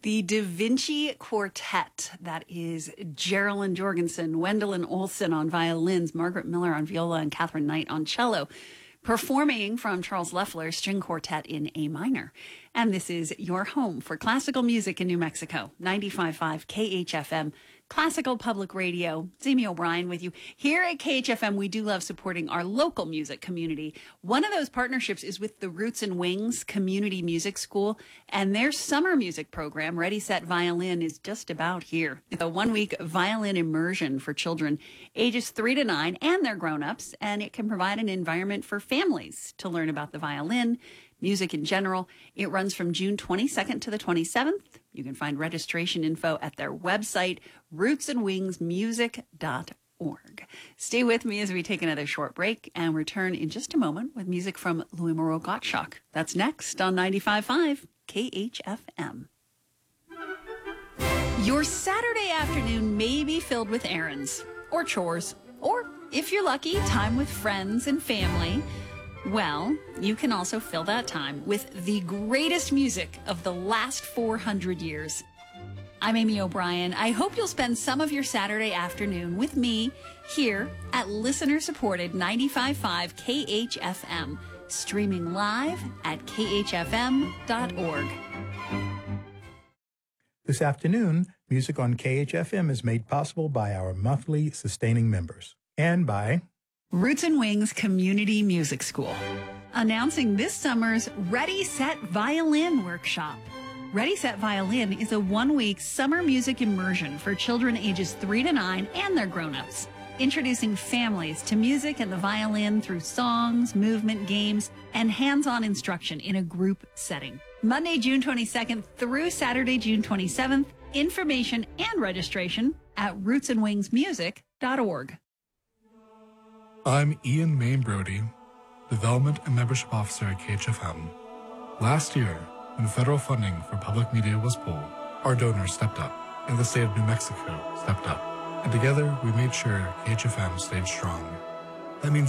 The Da Vinci Quartet. That is Geraldine Jorgensen, Wendelin Olson on violins, Margaret Miller on viola, and Catherine Knight on cello, performing from Charles Loeffler's String Quartet in A minor. And this is your home for classical music in New Mexico. 95.5 KHFM, Classical Public Radio. It's Amy O'Brien with you. Here at KHFM, we do love supporting our local music community. One of those partnerships is with the Roots and Wings Community Music School, and their summer music program, Ready, Set, Violin, is just about here. It's a one-week violin immersion for children ages 3 to 9 and their grown-ups, and it can provide an environment for families to learn about the violin, music in general. It runs from June 22nd to the 27th. You can find registration info at their website, rootsandwingsmusic.org. Stay with me as we take another short break and return in just a moment with music from Louis Moreau Gottschalk. That's next on 95.5 KHFM. Your Saturday afternoon may be filled with errands or chores, or if you're lucky, time with friends and family. Well, you can also fill that time with the greatest music of the last 400 years. I'm Amy O'Brien. I hope you'll spend some of your Saturday afternoon with me here at listener-supported 95.5 KHFM, streaming live at khfm.org. This afternoon, music on KHFM is made possible by our monthly sustaining members and by Roots and Wings Community Music School, announcing this summer's Ready, Set, Violin workshop. Ready, Set, Violin is a one-week summer music immersion for children ages 3 to 9 and their grown-ups, introducing families to music and the violin through songs, movement, games, and hands-on instruction in a group setting. Monday, June 22nd through Saturday, June 27th. Information and registration at rootsandwingsmusic.org. I'm Ian Main Brody, Development and Membership Officer at KHFM. Last year, when federal funding for public media was pulled, our donors stepped up, and the state of New Mexico stepped up. And together, we made sure KHFM stayed strong. That means